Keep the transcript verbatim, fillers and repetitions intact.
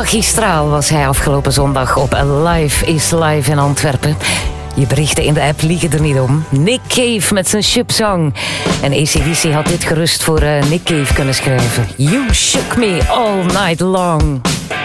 Magistraal was hij afgelopen zondag op Live is Live in Antwerpen. Je berichten in de app liegen er niet om. Nick Cave met zijn Shub Song. En A C D C had dit gerust voor uh, Nick Cave kunnen schrijven. You shook me all night long.